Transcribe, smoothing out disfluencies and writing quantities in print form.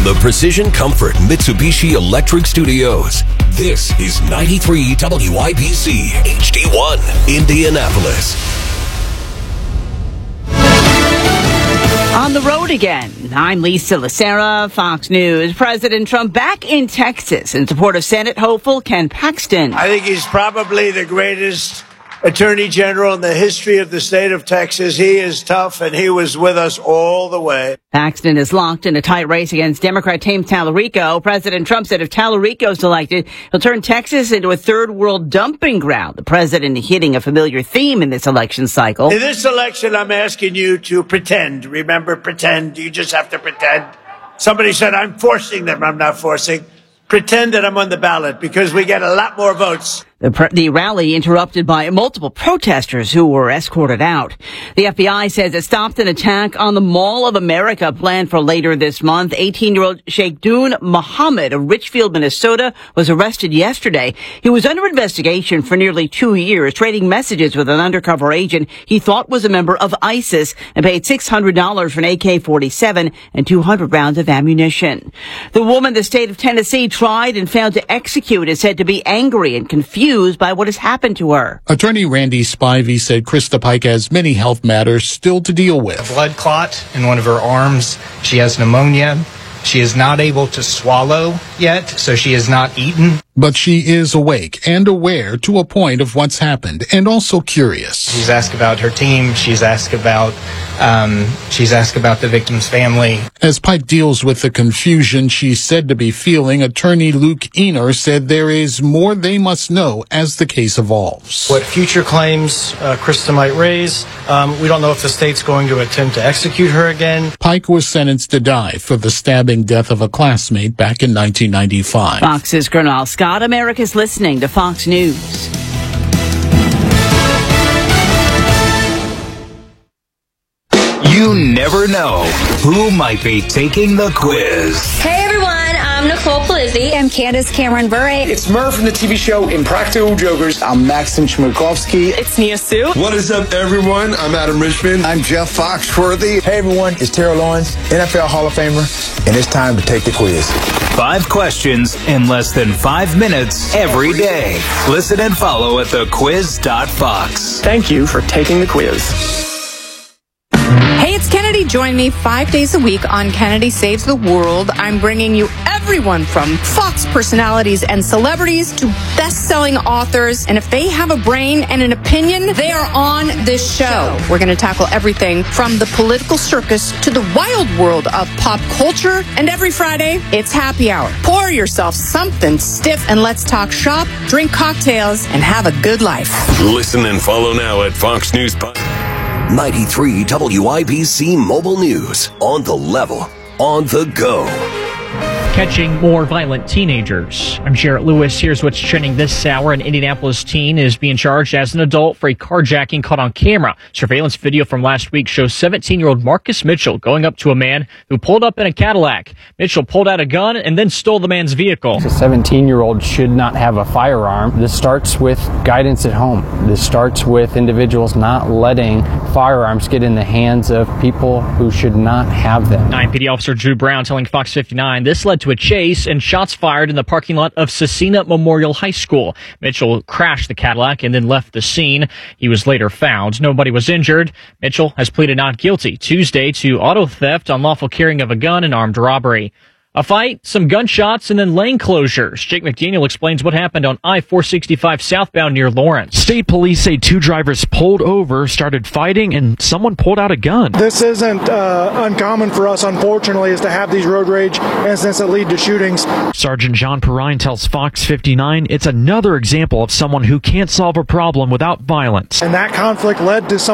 from the Precision Comfort Mitsubishi Electric Studios, this is 93 WIBC HD1, Indianapolis. On the road again. I'm Lisa Lacera, Fox News. President Trump back in Texas in support of Senate hopeful Ken Paxton. I think he's probably the greatest Attorney General in the history of the state of Texas. He is tough, and he was with us all the way. Paxton is locked in a tight race against Democrat James Tallarico. President Trump said if Tallarico's elected, he'll turn Texas into a third world dumping ground. The president hitting a familiar theme in this election cycle. In this election, I'm asking you to pretend. Remember, pretend. You just have to pretend. Somebody said I'm forcing them. I'm not forcing. Pretend that I'm on the ballot because we get a lot more votes. The rally interrupted by multiple protesters who were escorted out. The FBI says it stopped an attack on the Mall of America planned for later this month. 18-year-old Sheikhdun Mohammed of Richfield, Minnesota, was arrested yesterday. He was under investigation for nearly 2 years, trading messages with an undercover agent he thought was a member of ISIS and paid $600 for an AK-47 and 200 rounds of ammunition. The woman the state of Tennessee tried and failed to execute is said to be angry and confused by what has happened to her. Attorney Randy Spivey said Krista Pike has many health matters still to deal with. A blood clot in one of her arms. She has pneumonia. She is not able to swallow yet, so she has not eaten. But she is awake and aware to a point of what's happened, and also curious. She's asked about her team. She's asked about the victim's family. As Pike deals with the confusion she's said to be feeling, attorney Luke Ener said there is more they must know as the case evolves. What future claims Krista might raise, we don't know if the state's going to attempt to execute her again. Pike was sentenced to die for the stabbing death of a classmate back in 1995. Fox's Gernal Scott. America's listening to Fox News. You never know who might be taking the quiz. Hey everyone, I'm Nicole Palizzi. I'm Candace Cameron Bure. It's Murph from the TV show Impractical Jokers. I'm Maxim Chmerkovskiy. It's Nia Sue. What is up, everyone? I'm Adam Richmond. I'm Jeff Foxworthy. Hey everyone, it's Terrell Owens, NFL Hall of Famer, and it's time to take the quiz. 5 questions in less than 5 minutes every day. Listen and follow at thequiz.fox. Thank you for taking the quiz. Hey, it's Kennedy. Join me 5 days a week on Kennedy Saves the World. I'm bringing you everyone from Fox personalities and celebrities to best-selling authors. And if they have a brain and an opinion, they are on this show. We're going to tackle everything from the political circus to the wild world of pop culture. And every Friday, it's happy hour. Pour yourself something stiff and let's talk shop, drink cocktails, and have a good life. Listen and follow now at Fox News 93 WIBC Mobile News. On the level, on the go. Catching more violent teenagers. I'm Jarrett Lewis. Here's what's trending this hour. An Indianapolis teen is being charged as an adult for a carjacking caught on camera. Surveillance video from last week shows 17-year-old Marcus Mitchell going up to a man who pulled up in a Cadillac. Mitchell pulled out a gun and then stole the man's vehicle. A 17-year-old should not have a firearm. This starts with guidance at home. This starts with individuals not letting firearms get in the hands of people who should not have them. 9 PD officer Drew Brown telling Fox 59 this led to a chase and shots fired in the parking lot of Cecina Memorial High School. Mitchell crashed the Cadillac and then left the scene. He was later found. Nobody was injured. Mitchell has pleaded not guilty Tuesday to auto theft, unlawful carrying of a gun, and armed robbery. A fight, some gunshots, and then lane closures. Jake McDaniel explains what happened on I-465 southbound near Lawrence. State police say 2 drivers pulled over, started fighting, and someone pulled out a gun. This isn't uncommon for us, unfortunately, is to have these road rage incidents that lead to shootings. Sergeant John Perrine tells Fox 59 it's another example of someone who can't solve a problem without violence. And that conflict led to some